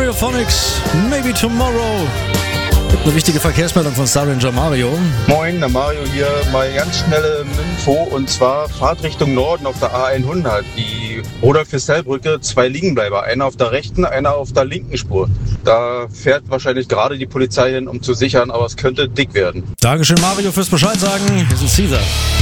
Stereophonics, Maybe Tomorrow. Gibt eine wichtige Verkehrsmeldung von Star Ranger Mario. Moin, der Mario hier. Mal ganz schnelle Info, und zwar Fahrtrichtung Norden auf der A100. Die Rudolf-Christel-Brücke, 2 Liegenbleiber. Einer auf der rechten, einer auf der linken Spur. Da fährt wahrscheinlich gerade die Polizei hin, um zu sichern, aber es könnte dick werden. Dankeschön Mario fürs Bescheid sagen. Wir sind Caesar.